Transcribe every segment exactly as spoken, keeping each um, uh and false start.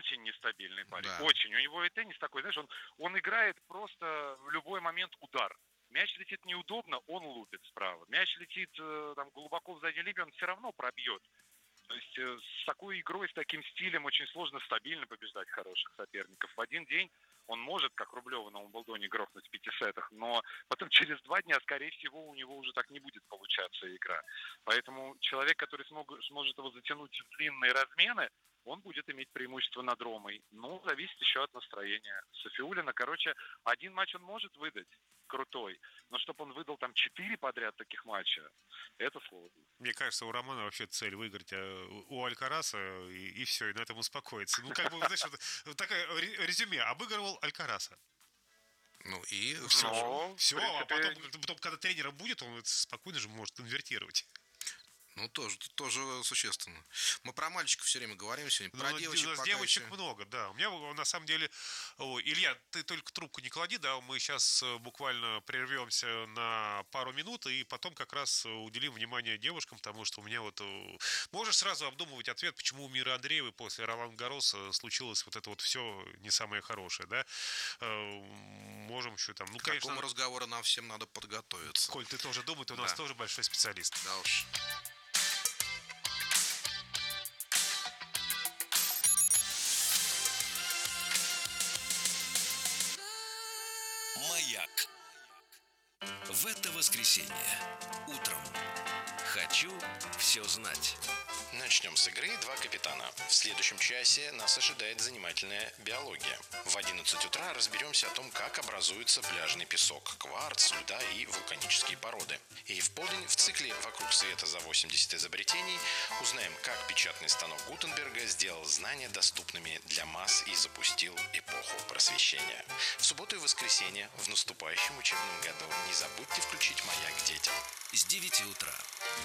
очень нестабильный парень, Да. очень. У него и теннис такой, знаешь, он, он играет просто в любой момент удар. Мяч летит неудобно, он лупит справа. Мяч летит э, там глубоко в задней линии, он все равно пробьет. То есть э, с такой игрой, с таким стилем очень сложно стабильно побеждать хороших соперников. В один день он может, как Рублева на Умблдоне, грохнуть в пяти сетах, но потом через два дня, скорее всего, у него уже так не будет получаться игра. Поэтому человек, который смог, сможет его затянуть в длинные размены, он будет иметь преимущество над Ромой. Ну, зависит еще от настроения Сафиуллина. Короче, один матч он может выдать крутой, но чтобы он выдал там четыре подряд таких матча, это сложно. Мне кажется, у Романа вообще цель выиграть у Алькараса, и, и все, и на этом успокоиться. Ну, как бы, знаешь, вот, вот такое резюме. Обыгрывал Алькараса. Ну и все. Но, Все, принципе... а потом, потом, когда тренером будет, он спокойно же может конвертировать. Ну, тоже, тоже существенно. Мы про мальчиков все время говорим сегодня, про ну, девочек у нас пока девочек еще... много, да. У меня на самом деле... О, Илья, ты только трубку не клади, да, мы сейчас буквально прервемся на пару минут и потом как раз уделим внимание девушкам, потому что у меня вот... Можешь сразу обдумывать ответ, почему у Миры Андреевой после Ролан Гаррос случилось вот это вот все не самое хорошее, да. Можем еще там... Ну, К конечно, такому разговору нам всем надо подготовиться. Коль, ты тоже думай, ты у да. нас тоже большой специалист. Да уж. Маяк. В это воскресенье утром хочу все знать. Начнем с игры «Два капитана». В следующем часе нас ожидает занимательная биология. В одиннадцать утра разберемся о том, как образуется пляжный песок, кварц, льда и вулканические породы. И в полдень в цикле «Вокруг света за восемьдесят изобретений» узнаем, как печатный станок Гутенберга сделал знания доступными для масс и запустил эпоху просвещения. В субботу и воскресенье в наступающем учебном году не забудьте включить «Маяк детям». С девяти утра.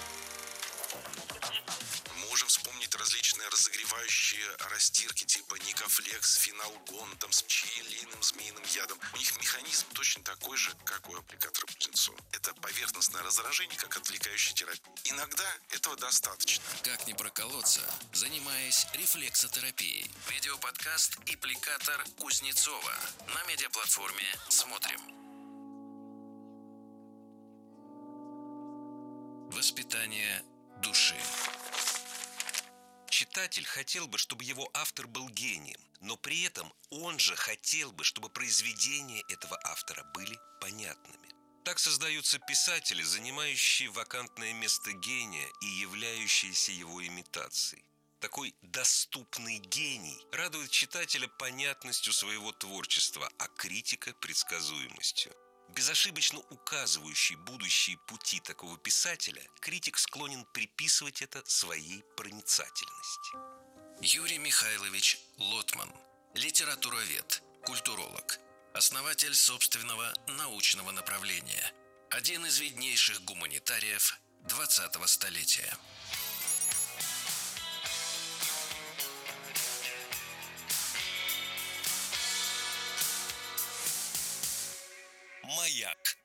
Можем вспомнить различные разогревающие растирки типа Никофлекс, Финалгон, там с пчелиным, змеиным ядом. У них механизм точно такой же, как у аппликатора Кузнецова. Это поверхностное раздражение, как отвлекающая терапия. Иногда этого достаточно. Как не проколоться, занимаясь рефлексотерапией. Видеоподкаст «Аппликатор Кузнецова» на медиаплатформе «Смотрим». Воспитание души. Читатель хотел бы, чтобы его автор был гением, но при этом он же хотел бы, чтобы произведения этого автора были понятными. Так создаются писатели, занимающие вакантное место гения и являющиеся его имитацией. Такой доступный гений радует читателя понятностью своего творчества, а критика – предсказуемостью. Безошибочно указывающий будущие пути такого писателя, критик склонен приписывать это своей проницательности. Юрий Михайлович Лотман, литературовед, культуролог, основатель собственного научного направления, один из виднейших гуманитариев двадцатого столетия. Маяк.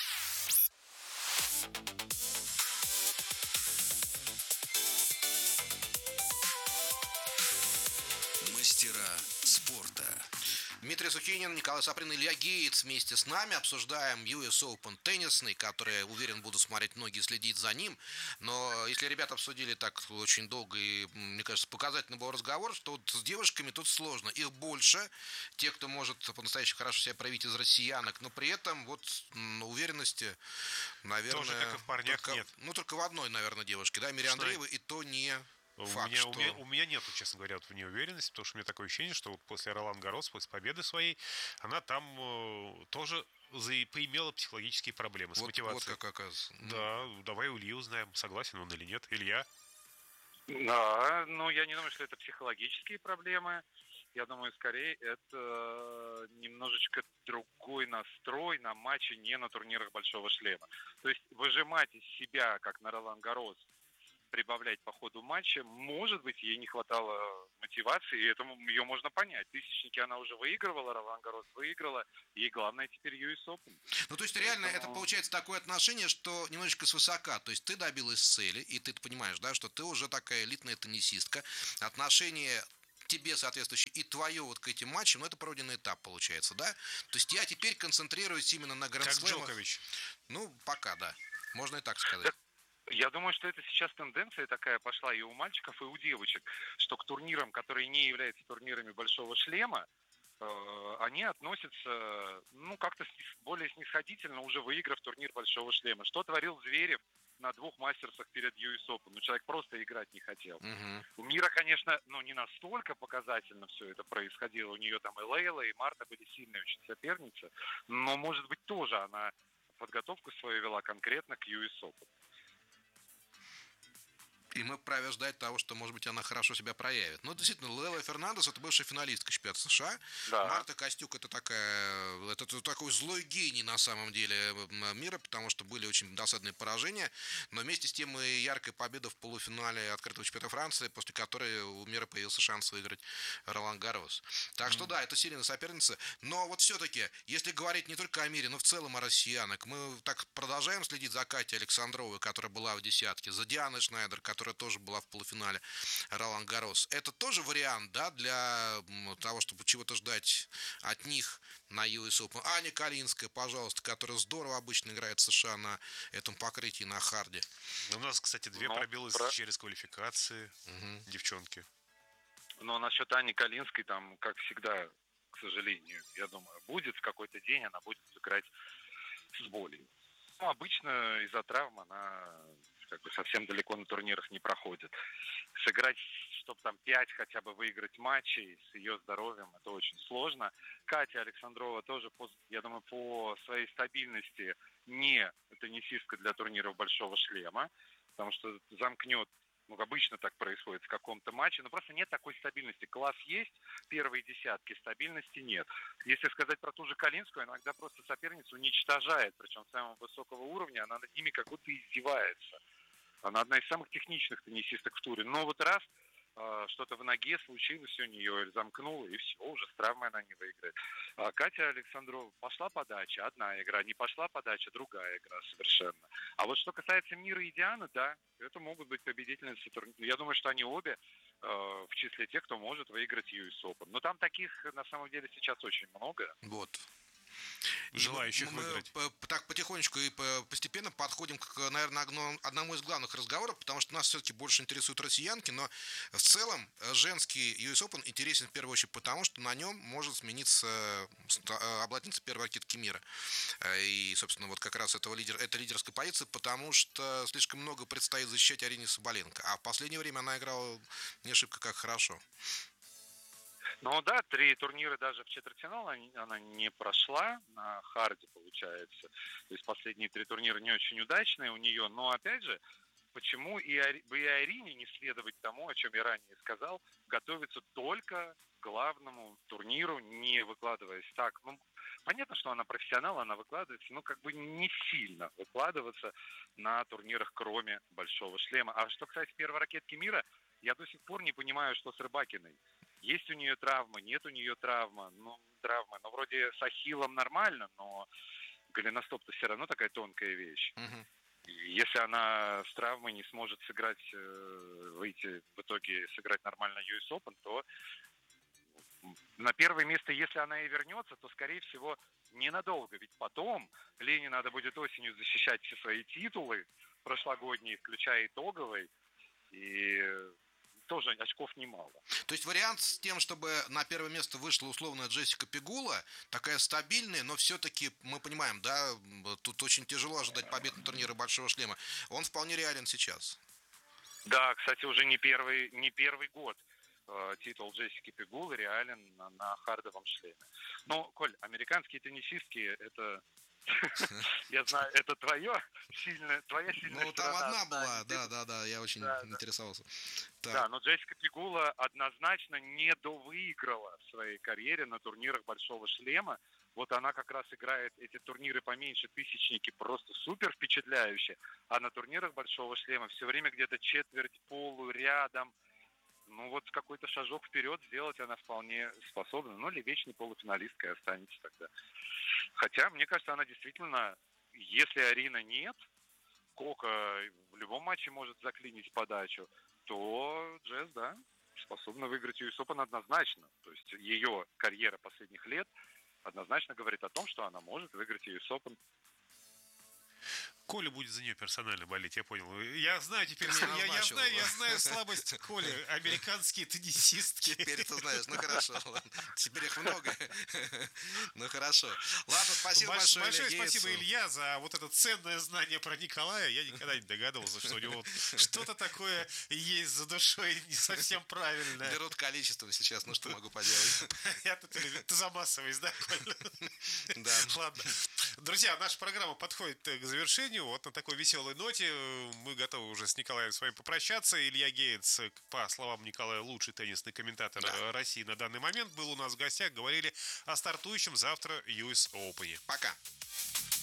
Мастера спорта. Дмитрий Сухинин, Николай Саприн, Илья Гейтс вместе с нами обсуждаем ю эс Open теннисный, который, уверен, буду смотреть многие, следить за ним. Но если ребята обсудили так очень долго и, мне кажется, показательный был разговор, что вот с девушками тут сложно. Их больше, тех, кто может по-настоящему хорошо себя проявить из россиянок, но при этом вот на уверенности, наверное... Тоже, как и в парнях, только, нет. Ну, только в одной, наверное, девушке, да, Мире Андреевой, и то не... У Факт, меня, что... у, меня, у меня нету, честно говоря, вот в ней уверенности, потому что у меня такое ощущение, что вот после Ролан Гаррос, после победы своей, она там э, тоже за, поимела психологические проблемы с вот, мотивацией. Вот как оказывается. Да, давай у Ильи узнаем, согласен он или нет. Илья? Да, ну я не думаю, что это психологические проблемы. Я думаю, скорее это немножечко другой настрой на матче, не на турнирах Большого Шлема. То есть выжимать из себя, как на Ролан Гаррос, прибавлять по ходу матча, может быть, ей не хватало мотивации, и этому ее можно понять. Тысячники она уже выигрывала, Ролан Гаррос выиграла, ей главное теперь ю эс Open. Ну, то есть, реально, Поэтому... это получается такое отношение, что немножечко свысока. То есть, ты добилась цели, и ты понимаешь, да, что ты уже такая элитная теннисистка. Отношения тебе соответствующий и твое вот к этим матчам, ну, это пройденный этап получается, да? То есть я теперь концентрируюсь именно на гранд-слэмах. Как Джокович. Ну, пока, да. Можно и так сказать. Я думаю, что это сейчас тенденция такая пошла и у мальчиков, и у девочек, что к турнирам, которые не являются турнирами большого шлема, э, они относятся, ну, как-то более снисходительно, уже выиграв турнир большого шлема. Что творил Зверев на двух мастерсах перед ю эс Open? Ну, человек просто играть не хотел. Угу. У Мира, конечно, ну, не настолько показательно все это происходило. У нее там и Лейла, и Марта были сильные очень соперницы. Но, может быть, тоже она подготовку свою вела конкретно к ю эс Open. И мы вправе ждать того, что, может быть, она хорошо себя проявит. Ну, действительно, Лейла Фернандес – это бывшая финалистка чемпионата США. Да. Марта Костюк – это, такая, это такой злой гений, на самом деле, мира, потому что были очень досадные поражения. Но вместе с тем и яркая победа в полуфинале открытого чемпионата Франции, после которой у мира появился шанс выиграть Ролан Гаррос. Так что, mm. да, это сильная соперница. Но вот все-таки, если говорить не только о мире, но в целом о россиянах, мы так продолжаем следить за Катей Александровой, которая была в десятке, за Дианой Шнайдер, которая тоже была в полуфинале Ролан Гаррос. Это тоже вариант, да, для того, чтобы чего-то ждать от них на ю эс Open. Аня Калинская, пожалуйста, которая здорово обычно играет в США на этом покрытии, на харде. У нас, кстати, две Но пробилось про... через квалификации угу. девчонки. Но насчет Ани Калинской, там, как всегда, к сожалению, я думаю, будет в какой-то день, она будет играть с болью. Ну, обычно из-за травм она как бы совсем далеко на турнирах не проходит. Сыграть, чтобы там пять хотя бы выиграть матчей с ее здоровьем, это очень сложно. Катя Александрова тоже, по, я думаю, по своей стабильности не теннисистка для турниров большого шлема, потому что замкнет, ну, обычно так происходит в каком-то матче, но просто нет такой стабильности. Класс есть, первые десятки, стабильности нет. Если сказать про ту же Калинскую, иногда просто соперницу уничтожает, причем с самого высокого уровня, она над ними как будто издевается. Она одна из самых техничных теннисисток в туре. Но вот раз э, что-то в ноге случилось у нее, замкнуло, и все, уже с травмой она не выиграет. А Катя Александрова пошла подача, одна игра, не пошла подача, другая игра совершенно. А вот что касается Мира и Дианы, да, это могут быть победительницы турнира. Я думаю, что они обе э, в числе тех, кто может выиграть ю эс Open. Но там таких, на самом деле, сейчас очень много. Вот. Желающих мы, выиграть. Мы так потихонечку и постепенно подходим к, наверное, одному из главных разговоров, потому что нас все-таки больше интересуют россиянки, но в целом женский ю эс Open интересен в первую очередь потому, что на нем может смениться обладательница первой ракетки мира. И, собственно, вот как раз этого лидер, это лидерская позиция, потому что слишком много предстоит защищать Арине Соболенко. А в последнее время она играла не шибко как хорошо. Ну да, три турнира даже в четвертьфинал она не прошла на харде, получается. То есть последние три турнира не очень удачные у нее. Но опять же, почему и, Ари, и Арине не следовать тому, о чем я ранее сказал, готовиться только к главному турниру, не выкладываясь так. Ну, понятно, что она профессионал, она выкладывается, но как бы не сильно выкладываться на турнирах, кроме большого шлема. А что касается первой ракетки мира, я до сих пор не понимаю, что с Рыбакиной. Есть у нее травма, нет у нее травмы, ну, травмы, ну, вроде с ахиллом нормально, но голеностоп-то все равно такая тонкая вещь. Uh-huh. Если она с травмой не сможет сыграть, выйти в итоге сыграть нормально ю эс Open, то на первое место, если она и вернется, то, скорее всего, ненадолго. Ведь потом Лене надо будет осенью защищать все свои титулы прошлогодние, включая итоговый, и тоже очков немало. То есть вариант с тем, чтобы на первое место вышла условная Джессика Пегула, такая стабильная, но все-таки мы понимаем, да, тут очень тяжело ожидать побед на турнире Большого шлема, он вполне реален сейчас. Да, кстати, уже не первый, не первый год э, титул Джессики Пегулы реален на, на хардовом шлеме. Но, Коль, американские теннисистки, это... Я знаю, это твое сильное, твоя сильная Ну, там одна была, да, да, да, я очень интересовался. Да, но Джессика Пегула однозначно не довыиграла в своей карьере на турнирах Большого шлема. Вот она как раз играет эти турниры поменьше, тысячники, просто супер впечатляющие. А на турнирах Большого шлема все время где-то четверть, полу, рядом. Ну вот какой-то шажок вперед сделать она вполне способна. Ну или вечной полуфиналисткой останется тогда. Хотя, мне кажется, она действительно, если Арина нет, Кока в любом матче может заклинить подачу, то Джесс, да. способна выиграть ю эс Open однозначно. То есть ее карьера последних лет однозначно говорит о том, что она может выиграть ю эс Open. Коля будет за нее персонально болеть, я понял. Я знаю теперь, Ты меня я, я, назначил, знаю, да. я знаю слабость Коли, американские теннисистки. Теперь ты знаешь, ну хорошо, ладно. Теперь их много. Ну хорошо. Ладно, спасибо Больш- большое, большое Илье спасибо, Гейтсу. Илья, за вот это ценное знание про Николая. Я никогда не догадывался, что у него вот что-то такое есть за душой не совсем правильное. Берут количеством сейчас, ну что могу поделать. Понятно, ты, ты за массовость, да, Коля? Да. Ладно. Друзья, наша программа подходит к завершению. Вот на такой веселой ноте мы готовы уже с Николаем с вами попрощаться. Илья Гейтс, по словам Николая, лучший теннисный комментатор Да. России на данный момент, был у нас в гостях. Говорили о стартующем завтра ю эс Open. Пока.